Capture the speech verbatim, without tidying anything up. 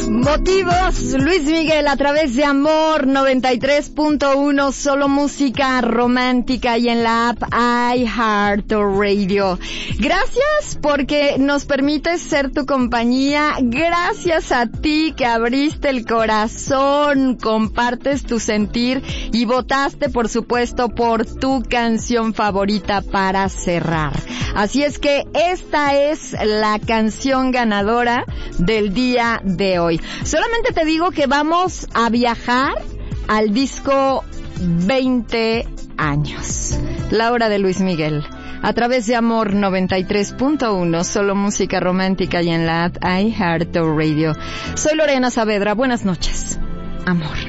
Motivos, Luis Miguel a través de Amor noventa y tres punto uno, solo música romántica y en la app iHeartRadio. Gracias porque nos permites ser tu compañía. Gracias a ti que abriste el corazón, compartes tu sentir y votaste, por supuesto, por tu canción favorita para cerrar. Así es que esta es la canción ganadora del día de hoy. Solamente te digo que vamos a viajar al disco veinte años. La hora de Luis Miguel. A través de Amor noventa y tres punto uno, solo música romántica y en la app iHeartRadio. Soy Lorena Saavedra. Buenas noches. Amor.